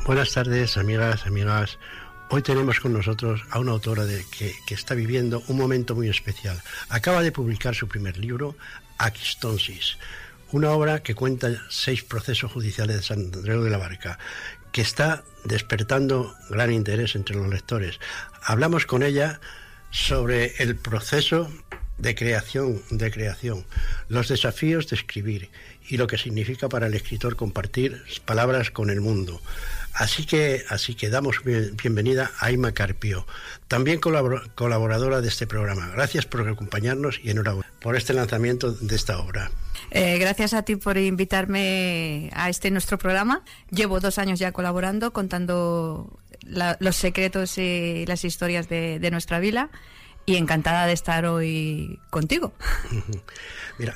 Buenas tardes, amigas. Hoy tenemos con nosotros a una autora que está viviendo un momento muy especial. Acaba de publicar su primer libro, Aquistonsis, una obra que cuenta 6 procesos judiciales de San Andreu de la Barca, que está despertando gran interés entre los lectores. Hablamos con ella sobre el proceso de creación, los desafíos de escribir y lo que significa para el escritor compartir palabras con el mundo. Así que damos bienvenida a Aima Carpio, también colaboradora de este programa. Gracias por acompañarnos y enhorabuena por este lanzamiento de esta obra. Gracias a ti por invitarme a nuestro programa. Llevo 2 años ya colaborando, contando los secretos y las historias de nuestra vila, y encantada de estar hoy contigo. Mira,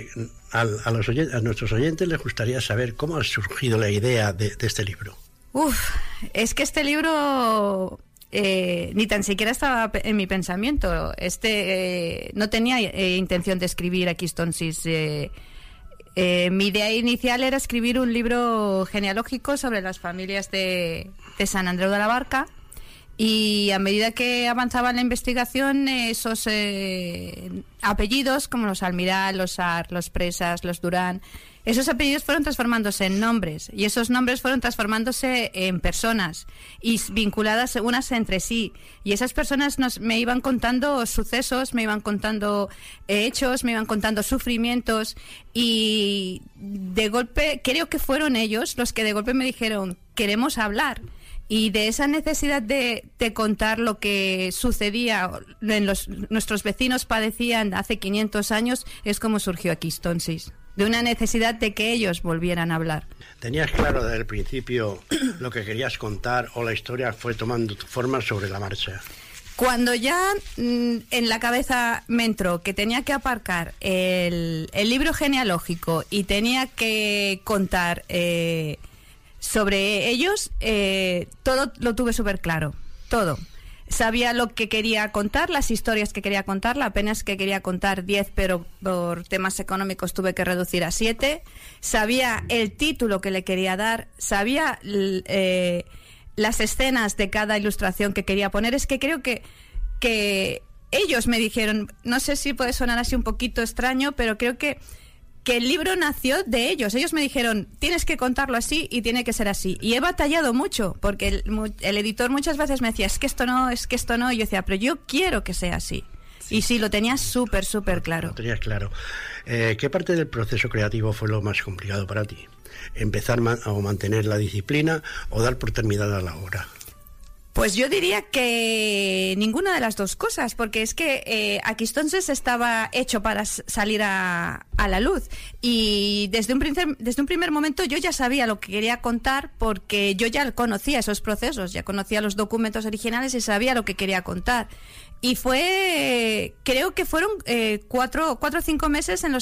a nuestros oyentes les gustaría saber cómo ha surgido la idea de este libro. Es que este libro ni tan siquiera estaba en mi pensamiento. No tenía intención de escribir Aquistonsis. Mi idea inicial era escribir un libro genealógico sobre las familias de San Andreu de la Barca, y a medida que avanzaba en la investigación, esos apellidos como los Almiral, los Ar, los Presas, los Durán, esos apellidos fueron transformándose en nombres, y esos nombres fueron transformándose en personas y vinculadas unas entre sí, y esas personas me iban contando sucesos, me iban contando hechos, me iban contando sufrimientos, y de golpe creo que fueron ellos los que de golpe me dijeron: queremos hablar. Y de esa necesidad de contar lo que sucedía, nuestros vecinos padecían hace 500 años, es como surgió Aquistonsis, de una necesidad de que ellos volvieran a hablar. ¿Tenías claro desde el principio lo que querías contar, o la historia fue tomando forma sobre la marcha? Cuando ya en la cabeza me entró que tenía que aparcar el libro genealógico y tenía que contar sobre ellos, todo lo tuve súper claro, todo. Sabía lo que quería contar, las historias que quería contar, la pena es que quería contar 10, pero por temas económicos tuve que reducir a 7. Sabía el título que le quería dar, sabía las escenas de cada ilustración que quería poner. Es que creo que ellos me dijeron, no sé si puede sonar así un poquito extraño, pero creo que el libro nació de ellos. Ellos me dijeron: tienes que contarlo así y tiene que ser así. Y he batallado mucho, porque el editor muchas veces me decía: es que esto no. Y yo decía: pero yo quiero que sea así. Sí. Y sí, lo tenía súper claro. Lo tenías claro. ¿Qué parte del proceso creativo fue lo más complicado para ti? ¿Empezar o mantener la disciplina, o dar por terminada la obra? Pues yo diría que ninguna de las dos cosas, porque es que Aquistonsis estaba hecho para salir a la luz, y desde un primer momento yo ya sabía lo que quería contar, porque yo ya conocía esos procesos, ya conocía los documentos originales y sabía lo que quería contar. Y creo que fueron 4 o 5 meses en los